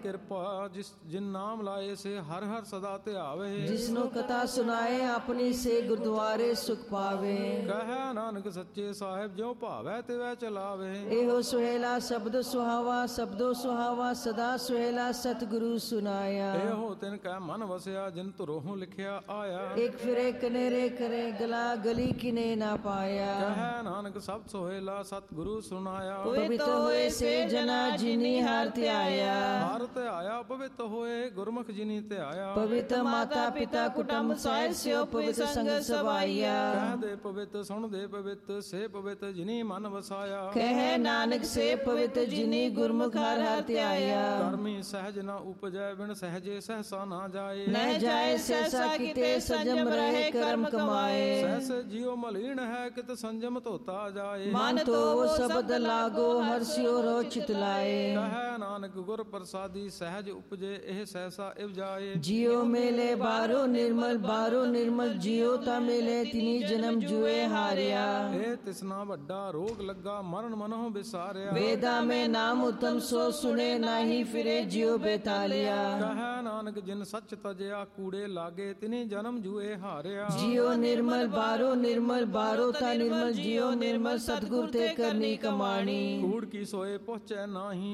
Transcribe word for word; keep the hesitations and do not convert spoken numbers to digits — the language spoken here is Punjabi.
ਕਿਰਪਾ ਜਿਸ ਜਿਨ ਨਾਮ ਲਾਏ ਸੇ ਹਰ ਹਰ ਸਦਾ ਧਿਆਵੇ। ਜਿਸਨੂੰ ਕਥਾ ਸੁਣਾਏ ਆਪਣੀ ਸੇ ਗੁਰਦੁਆਰੇ ਸੁਖ ਪਾਵੇ। ਕਹੈ ਨਾਨਕ ਸੱਚੇ ਸਾਹਿਬ ਜਿਉ ਭਾਵੈ ਤਿਵੈ ਚਲਾਵੇ। ਇਹੋ ਸੁਹੇਲਾ ਸ਼ਬਦ ਸੁਹਾਵਾ ਸ਼ਬਦੋ ਸੁਹਾਵਾ ਸਦਾ ਸੁਹੇਲਾ ਸਤਿਗੁਰੂ ਸੁਨਾਇਆ। ਇਹੋ ਤਿਨ ਕੈ ਮਨ ਵਸਿਆ ਜਿਨ ਧੁਰੋਂ ਲਿਖਿਆ ਆਇਆ। ਇੱਕ ਫਿਰੇ ਕਨੇਰੇ ਕਰੇ ਗਲਾ ਗਲੀ ਕਿਨੇ ਨਾ ਪਾਇਆ। ਕਹੈ ਨਾਨਕ ਸਭ ਸੁਹੇਲਾ ਸਤਿਗੁਰੂ ਸੁਨਾਇਆ। ਪਵਿੱਤ ਹੋਏ ਸੇ ਜਨਾ ਜਿਨੀ ਹਰ ਧਿਆਇਆ। ਹਰ ਧਿਆਇਆ ਪਵਿੱਤ ਹੋਏ ਗੁਰਮੁਖ ਜਿਨੀ ਧਿਆਇਆ। ਪਵਿੱਤ ਮਾਤਾ ਪਿਤਾ ਕੁਟੁੰਬ ਸਾਹਿਬ ਸਿਓ ਪਵਿੱਤ ਸੰਗਤ ਸਭਾਈਆ। ਕਹਿ ਦੇ ਪਵਿੱਤ ਸੁਣ ਦੇ ਪਵਿੱਤ ਸੇ ਪਵਿੱਤ ਜਿਨੀ ਮਨ ਵਸਾਇਆ। ਕਹੈ ਨਾਨਕ ਸੇ ਪਵਿੱਤ ਜਿਨੀ ਗੁਰਮੁਖ ਹਰ ਹਰ ਧਿਆਇਆ। ਕਰਮੀ ਸਹਿਜ ਨਾ ਉਪਜੈ ਬਿਨ ਸਹਜੇ ਸਹਸਾ ਨਾ ਜਾਏ। ਨਹਿ ਜਾਏ ਸਹਿਸਾ ਕਿਤੇ ਸੰਜਮ ਰਹੇ ਕਰਮ ਕਮਾਏ। ਸਹਿਸ ਜਿਉ ਮਲੀਨ ਹੈ ਕਿਤ ਸੰਜਮ ਧੋਤਾ ਜਾਏ। ਮਨ ਤੋ ਸ਼ਬਦ ਲਾਗੋ ਹਰਸਿਓ ਰੋ ਚਿਤ ਲਾਏ। ਕਹੈ ਨਾਨਕ ਗੁਰ ਪ੍ਰਸਾਦੀ ਸਹਿਜ ਉਪਜੇ ਇਹ ਸਹਿਸਾ ਇਵ ਜਾਏ। ਜਿਉ ਮੇਲੇ ਬਾਰੋ ਨਿਰਮਲ ਬਾਰੋ ਨਿਰਮਲ ਜਿਉ ਤਾ ਮੇਲੇ ਤਿਨੀ ਜਨਮ ਜੁਏ ਹਾਰਿਆ। ਇਹ ਤਿਸਨਾ ਵੱਡਾ ਰੋਗ ਲੱਗਾ ਮਰਨ ਮਨਹੁ ਵਿਸਾਰਿਆ। ਵੇਦਾ ਮੈਂ ਨਾਮ ਉਤਮ ਸੋ ਸੁਨੇ ਨਾਹੀ ਫਿਰੇ ਜਿਉ ਬੇਤਾਲਿਆ। ਕਹੈ ਨਾਨਕ ਜਿਨ ਸੱਚ ਤਜਿਆ ਕੂੜੇ ਲਾਗੇ ਤਿਨੀ ਜਨਮ ਜੂਏ ਹਾਰਿਆ। ਜਿਉ ਨਿਰਮਲ ਬਾਰੋ ਨਿਰਮਲ ਬਾਰੋ ਤਾ ਨਿਰਮਲ ਜਿਉ ਨਿਰਮਲ ਸਤਿਗੁਰ ਤੇ ਕਰਨੀ ਕਮਾਣੀ। ਕੂੜ ਕੀ ਸੋਏ ਪਹੁੰਚੈ ਨਾਹੀ